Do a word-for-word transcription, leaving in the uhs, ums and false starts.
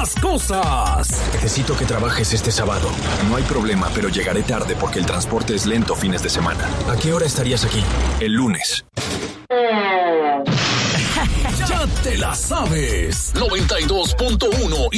las cosas. Necesito que trabajes este sábado. No hay problema, pero llegaré tarde porque el transporte es lento fines de semana. ¿A qué hora estarías aquí? El lunes. Ya te la sabes. noventa y dos punto uno